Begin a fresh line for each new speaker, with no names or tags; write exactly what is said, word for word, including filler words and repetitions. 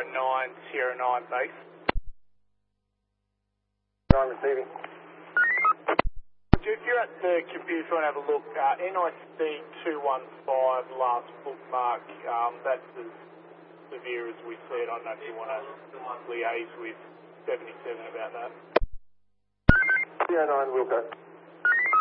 nine, Sierra nine base.
nine receiving.
If you're at the computer trying to have a look, uh, N I C two one five last bookmark, um, that's as severe as we see it. I don't know if you want to liaise with seventy-seven about that.
Sierra nine, Wilco.